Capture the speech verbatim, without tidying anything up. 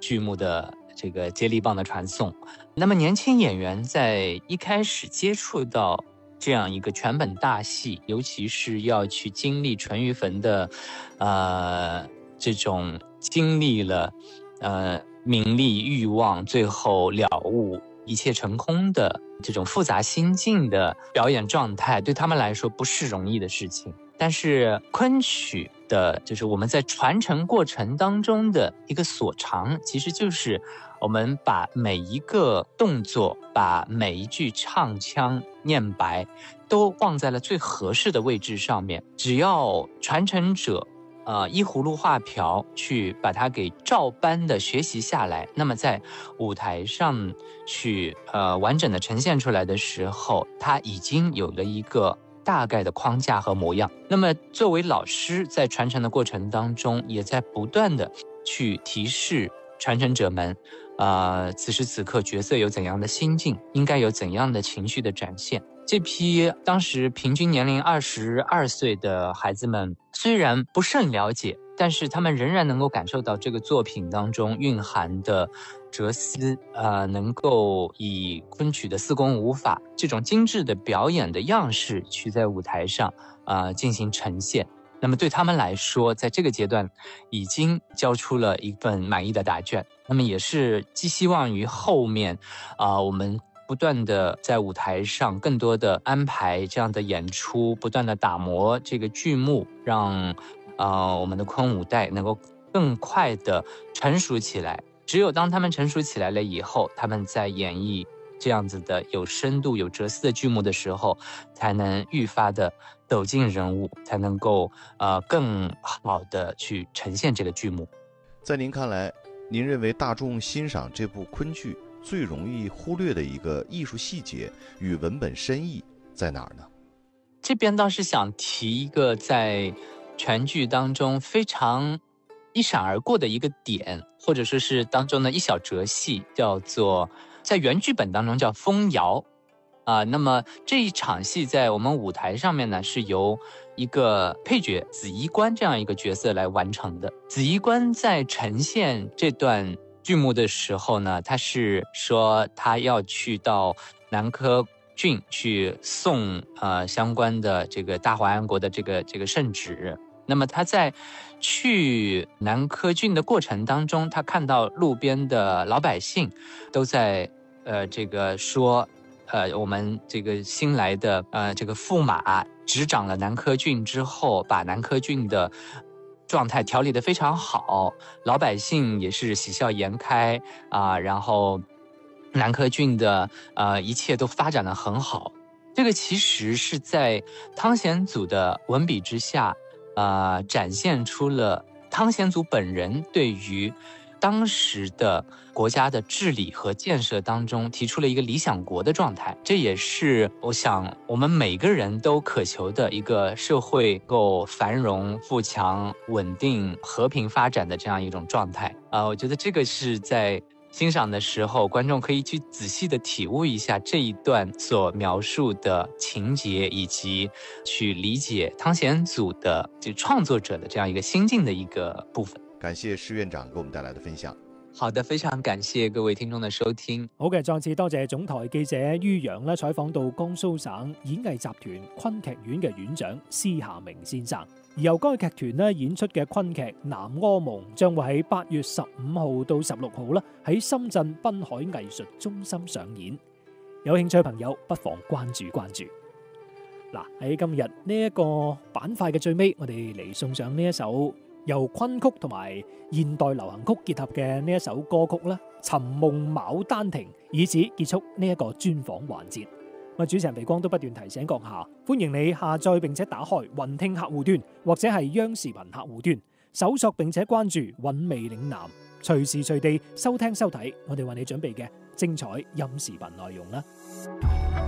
剧目的这个接力棒的传送。那么年轻演员在一开始接触到这样一个全本大戏，尤其是要去经历淳于棼的呃这种经历了呃名利欲望最后了悟一切成空的这种复杂心境的表演状态，对他们来说不是容易的事情。但是昆曲的就是我们在传承过程当中的一个所长，其实就是我们把每一个动作，把每一句唱腔念白都放在了最合适的位置上面，只要传承者呃，依葫芦画瓢去把它给照搬的学习下来，那么在舞台上去呃完整的呈现出来的时候，它已经有了一个大概的框架和模样。那么作为老师，在传承的过程当中，也在不断的去提示传承者们，呃，此时此刻角色有怎样的心境，应该有怎样的情绪的展现。这批当时平均年龄二十二岁的孩子们，虽然不甚了解，但是他们仍然能够感受到这个作品当中蕴含的哲思，呃，能够以昆曲的四功五法这种精致的表演的样式去在舞台上呃进行呈现。那么对他们来说，在这个阶段已经交出了一份满意的答卷。那么也是寄希望于后面啊、呃，我们不断的在舞台上更多的安排这样的演出，不断的打磨这个剧目，让呃我们的昆舞带能够更快的成熟起来。只有当他们成熟起来了以后，他们在演绎这样子的有深度有哲思的剧目的时候，才能愈发的走进人物，才能够呃更好的去呈现这个剧目。 在您看来，您认为大众欣赏这部昆剧最容易忽略的一个艺术细节与文本深意在哪儿呢？ 这边倒是想提一个在全剧当中非常一闪而过的一个点，或者说是当中的一小折戏，叫做在原剧本当中叫风摇啊、呃。那么这一场戏在我们舞台上面呢，是由一个配角紫衣官这样一个角色来完成的。紫衣官在呈现这段剧目的时候呢，他是说他要去到南柯郡去送呃相关的这个大华安国的这个这个圣旨。那么他在去南柯郡的过程当中，他看到路边的老百姓都在呃这个说呃我们这个新来的呃这个驸马执掌了南柯郡之后，把南柯郡的状态调理得非常好，老百姓也是喜笑颜开啊、呃，然后南柯郡的呃一切都发展得很好。这个其实是在汤显祖的文笔之下，呃，展现出了汤显祖本人对于当时的国家的治理和建设当中提出了一个理想国的状态。这也是我想我们每个人都渴求的一个社会够繁荣富强稳定和平发展的这样一种状态啊、呃，我觉得这个是在欣赏的时候，观众可以去仔细的体悟一下这一段所描述的情节，以及去理解汤显祖的就创作者的這樣一個心境的一個部分。 感謝施院長給我們帶來的分享。 好的，非常感謝各位聽眾的收聽。 好嘅，再次多謝總台記者于洋咧採訪到江蘇省演藝集團昆劇院嘅院長施夏明先生。而由該劇團咧演出嘅昆劇《南柯夢》將會喺八月十五號到十六號啦，喺深圳濱海藝術中心上演。有興趣嘅朋友不妨關注關注。嗱，喺今日呢一個板塊嘅最尾，我哋嚟送上呢一首由昆曲同埋現代流行曲結合嘅呢一首歌曲啦，《尋夢牡丹亭》，以此結束呢一個專訪環節。我主持人鼻光都不斷提醒閣下，歡迎你下載並且打開雲聽客戶端或者係央視頻客戶端，搜索並且關注韻味嶺南，隨時隨地收聽收睇我哋為你準備嘅精彩音視頻內容啦。